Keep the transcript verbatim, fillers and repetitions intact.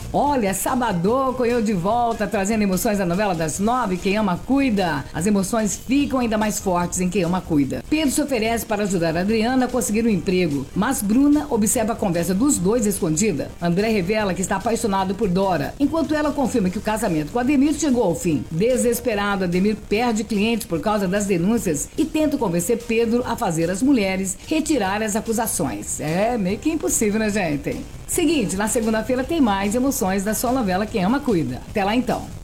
Olha, Sabadão com eu de volta, trazendo emoções da novela das nove, Quem Ama Cuida. As emoções ficam ainda mais fortes em Quem Ama Cuida. Pedro se oferece para ajudar a Adriana a conseguir um emprego, mas Bruna observa a conversa dos dois escondida. André revela que está apaixonado por Dora, enquanto ela confirma que o casamento com Ademir chegou ao fim. Desesperado, Ademir perde clientes por causa das denúncias e tenta convencer Pedro a fazer as mulheres retirar as acusações. É meio que impossível, né, gente? Seguinte, na segunda-feira tem mais emoções da sua novela Quem Ama Cuida. Até lá então.